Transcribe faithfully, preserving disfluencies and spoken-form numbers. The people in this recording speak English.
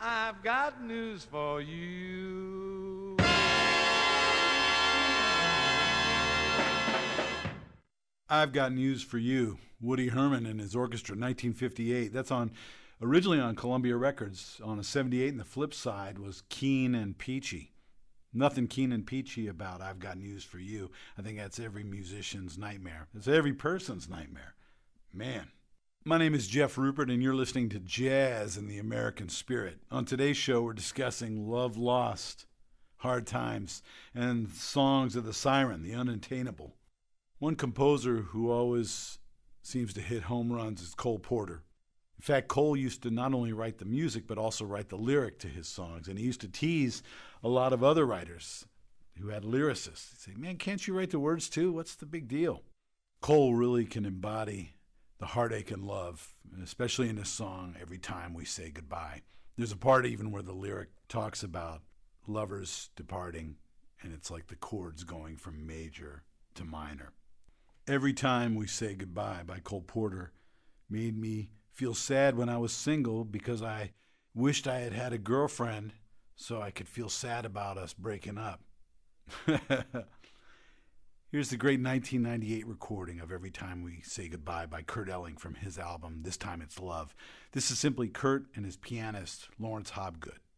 I've got news for you. I've Got News for You. Woody Herman and his orchestra, nineteen fifty-eight. That's on originally on Columbia Records. On a seventy-eight, and the flip side was Keen and Peachy. Nothing keen and peachy about I've Got News for You. I think that's every musician's nightmare. It's every person's nightmare. Man. My name is Jeff Rupert, and you're listening to Jazz in the American Spirit. On today's show, we're discussing Love Lost, Hard Times, and songs of the Siren, the Unattainable. One composer who always seems to hit home runs is Cole Porter. In fact, Cole used to not only write the music, but also write the lyric to his songs. And he used to tease a lot of other writers who had lyricists. He'd say, man, can't you write the words too? What's the big deal? Cole really can embody the heartache and love, especially in this song, Every Time We Say Goodbye. There's a part even where the lyric talks about lovers departing, and it's like the chords going from major to minor. Every Time We Say Goodbye by Cole Porter made me feel sad when I was single because I wished I had had a girlfriend so I could feel sad about us breaking up. Here's the great nineteen ninety-eight recording of Every Time We Say Goodbye by Kurt Elling from his album, This Time It's Love. This is simply Kurt and his pianist, Lawrence Hobgood.